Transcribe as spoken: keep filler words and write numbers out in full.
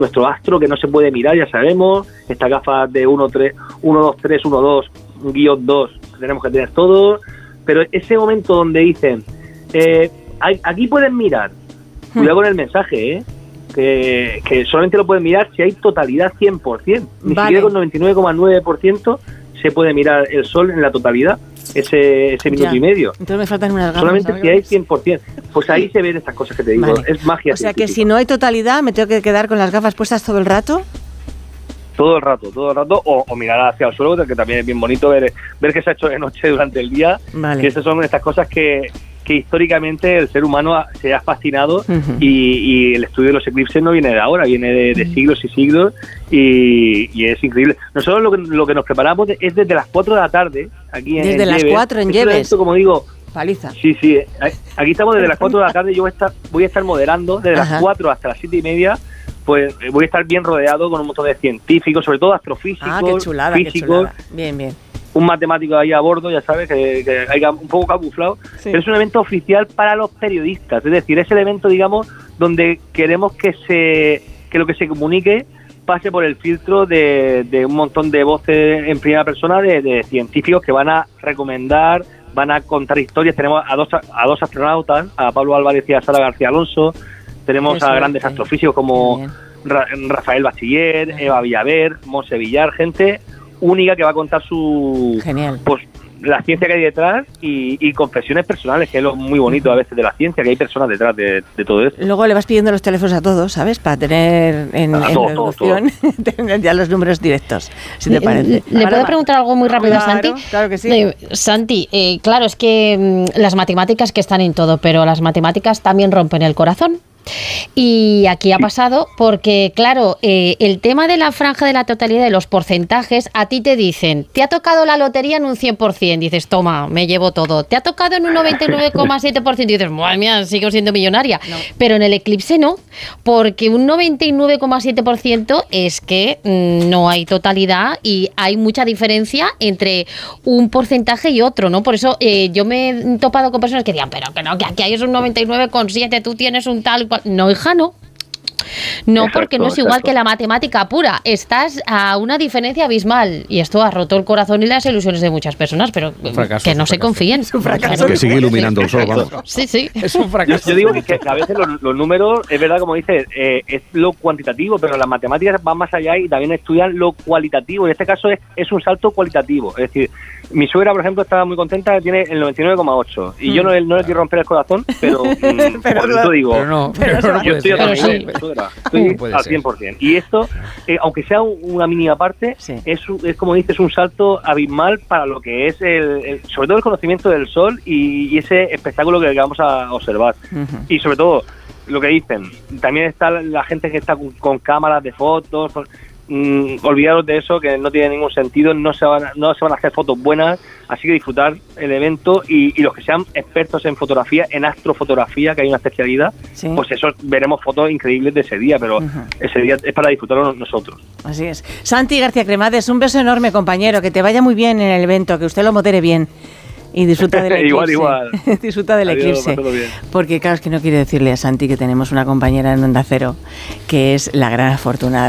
nuestro astro que no se puede mirar, ya sabemos, estas gafas de uno, tres, uno, dos, tres, uno, dos, guión dos, tenemos que tener todo, pero ese momento donde dicen, eh, aquí pueden mirar, cuidado con el mensaje, ¿eh? Que, que solamente lo pueden mirar si hay totalidad cien por ciento, ni vale. siquiera con noventa y nueve coma nueve por ciento se puede mirar el sol en la totalidad, ese, ese minuto ya. y medio. Entonces me faltan unas gafas. Solamente si hay cien por ciento, pues ahí se ven estas cosas que te digo, vale. es magia. O sea científica. que si no hay totalidad, ¿me tengo que quedar con las gafas puestas todo el rato? Todo el rato, todo el rato, o, o mirar hacia el suelo, que también es bien bonito ver, ver que se ha hecho de noche durante el día, vale. que esas son estas cosas que... que históricamente el ser humano se ha fascinado uh-huh. y, y el estudio de los eclipses no viene de ahora, viene de, de siglos y siglos y, y es increíble. Nosotros lo que, lo que nos preparamos es desde las cuatro de la tarde, aquí en Desde en las Lleves. cuatro en Lleves. Esto, como digo, paliza. Sí, sí, aquí estamos desde las cuatro de la tarde, yo voy a estar, voy a estar moderando desde Ajá. las cuatro hasta las siete y media, pues voy a estar bien rodeado con un montón de científicos, sobre todo astrofísicos, ah, qué chulada, físicos. Qué chulada. Bien, bien. Un matemático ahí a bordo, ya sabes, que, que hay un poco camuflado, sí. pero es un evento oficial para los periodistas, es decir, es el evento, digamos, donde queremos que se que lo que se comunique pase por el filtro de, de un montón de voces en primera persona de, de científicos que van a recomendar, van a contar historias. Tenemos a dos a dos astronautas, a Pablo Álvarez y a Sara García Alonso, tenemos Eso a grandes es, astrofísicos como Ra- Rafael Bachiller, Ajá. Eva Villaver, Monse Villar, gente única que va a contar su Genial. pues la ciencia que hay detrás y, y confesiones personales, que es lo muy bonito a veces de la ciencia, que hay personas detrás de, de todo esto. Luego le vas pidiendo los teléfonos a todos, ¿sabes? Para tener en, a en todo, producción todo, todo. tener ya los números directos, si te parece. ¿Le, le puedo preguntar algo muy rápido claro, a Santi? Claro que sí. Eh, Santi, eh, claro, es que mmm, las matemáticas que están en todo, pero las matemáticas también rompen el corazón. Y aquí ha pasado porque, claro, eh, el tema de la franja de la totalidad de los porcentajes, a ti te dicen, te ha tocado la lotería en un cien por ciento, dices, toma, me llevo todo. Te ha tocado en un noventa y nueve coma siete por ciento, dices, madre mía, sigo siendo millonaria. No. Pero en el eclipse no, porque un noventa y nueve coma siete por ciento es que mmm, no hay totalidad y hay mucha diferencia entre un porcentaje y otro, ¿no? Por eso eh, yo me he topado con personas que decían, pero que no, que aquí hay un noventa y nueve coma siete, tú tienes un tal... No, hija, no. No, exacto, porque no es igual exacto. que la matemática pura. Estás a una diferencia abismal. Y esto ha roto el corazón y las ilusiones de muchas personas, pero fracaso, que no se confíen. Es un fracaso. Que sigue iluminando el sol, vamos. Sí, sí. Es un fracaso. Yo digo que a veces los, los números, es verdad, como dices, eh, es lo cuantitativo, pero las matemáticas van más allá y también estudian lo cualitativo. En este caso es, es un salto cualitativo. Es decir, mi suegra, por ejemplo, estaba muy contenta, tiene el noventa y nueve coma ocho. Y mm. yo no, no le quiero romper el corazón, pero, mm, pero por eso digo, pero no, pero pero no yo estoy pero a sí. nivel, suegra, estoy puede al ser. cien por ciento. Y esto, eh, aunque sea una mínima parte, sí. es, es como dices, un salto abismal para lo que es, el, el sobre todo el conocimiento del sol y, y ese espectáculo que vamos a observar. Uh-huh. Y sobre todo, lo que dicen, también está la gente que está con, con cámaras de fotos... Con, Mm, olvidaros de eso, que no tiene ningún sentido, no se van a, no se van a hacer fotos buenas, así que disfrutar el evento y, y los que sean expertos en fotografía, en astrofotografía, que hay una especialidad, sí. pues eso, veremos fotos increíbles de ese día, pero uh-huh. ese día es para disfrutarlo nosotros. Así es. Santi García Cremades, un beso enorme, compañero, que te vaya muy bien en el evento, que usted lo modere bien. Y disfruta del eclipse. igual, igual. disfruta del Adiós, eclipse. Porque claro, es que no quiere decirle a Santi que tenemos una compañera en Onda Cero que es la gran afortunada.